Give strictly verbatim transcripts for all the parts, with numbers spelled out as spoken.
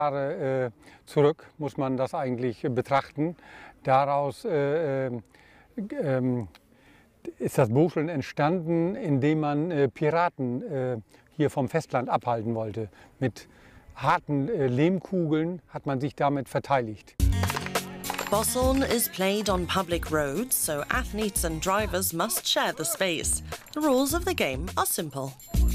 Jahre äh, zurück muss man das eigentlich betrachten. Daraus äh, äh, äh, ist das Boscheln entstanden, indem man äh, Piraten äh, hier vom Festland abhalten wollte. Mit harten äh, Lehmkugeln hat man sich damit verteidigt. Boseln is played on public roads, so athletes and drivers must share the space. The rules of the game are simple.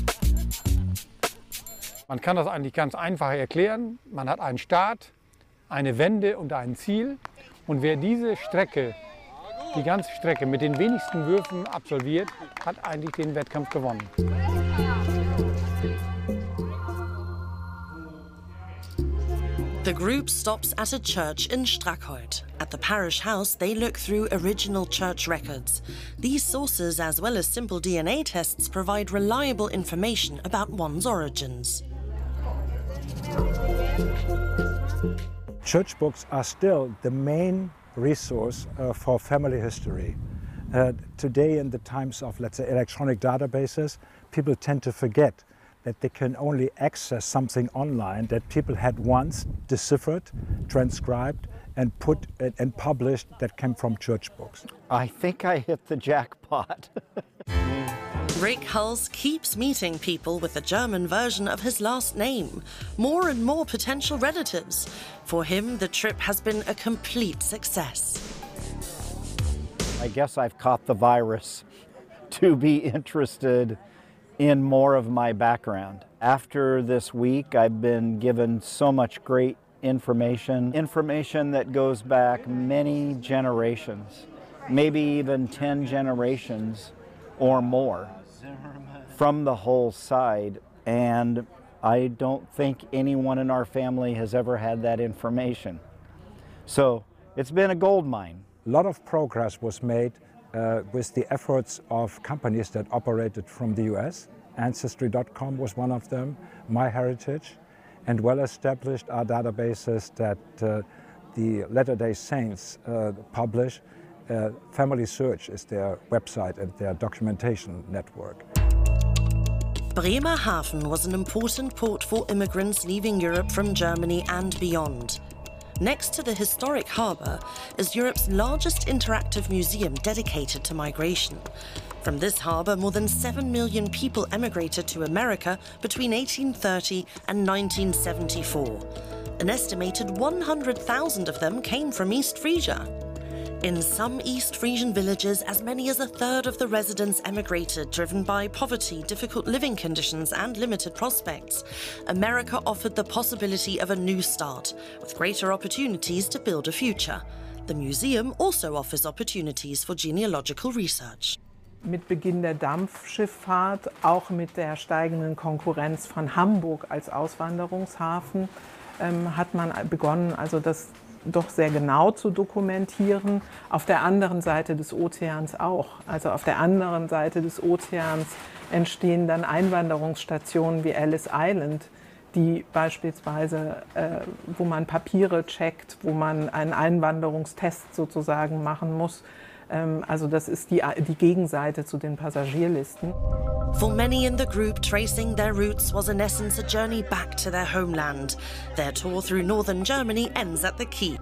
Man kann das eigentlich ganz einfach erklären. Man hat einen Start, eine Wende und ein Ziel. Und wer diese Strecke, die ganze Strecke mit den wenigsten Würfen absolviert, hat eigentlich den Wettkampf gewonnen. The group stops at a church in Strackholt. At the parish house, they look through original church records. These sources, as well as simple D N A tests, provide reliable information about one's origins. Church books are still the main resource uh, for family history. Uh, today, in the times of, let's say, electronic databases, people tend to forget that they can only access something online that people had once deciphered, transcribed, and put and published that came from church books. I think I hit the jackpot. Rick Hulse keeps meeting people with the German version of his last name. More and more potential relatives. For him, the trip has been a complete success. I guess I've caught the virus to be interested in more of my background. After this week, I've been given so much great information, information that goes back many generations, maybe even ten generations or more from the whole side, and I don't think anyone in our family has ever had that information. So it's been a gold mine. A lot of progress was made uh, with the efforts of companies that operated from the U S. Ancestry dot com was one of them, MyHeritage, and well-established are databases that uh, the Latter-day Saints uh, publish. Uh, Family Search is their website and their documentation network. Bremerhaven was an important port for immigrants leaving Europe from Germany and beyond. Next to the historic harbour is Europe's largest interactive museum dedicated to migration. From this harbour, more than seven million people emigrated to America between eighteen thirty and nineteen seventy-four. An estimated one hundred thousand of them came from East Frisia. In some East Frisian villages, as many as a third of the residents emigrated, driven by poverty, difficult living conditions and limited prospects. America offered the possibility of a new start, with greater opportunities to build a future. The museum also offers opportunities for genealogical research. Mit Beginn der Dampfschifffahrt, auch mit der steigenden Konkurrenz von Hamburg als Auswanderungshafen, ähm, hat man begonnen, also das doch sehr genau zu dokumentieren. Auf der anderen Seite des Ozeans auch. Also auf der anderen Seite des Ozeans entstehen dann Einwanderungsstationen wie Ellis Island, die beispielsweise, äh, wo man Papiere checkt, wo man einen Einwanderungstest sozusagen machen muss. Ähm, also das ist die, die Gegenseite zu den Passagierlisten. For many in the group, tracing their roots was in essence a journey back to their homeland. Their tour through northern Germany ends at the quay.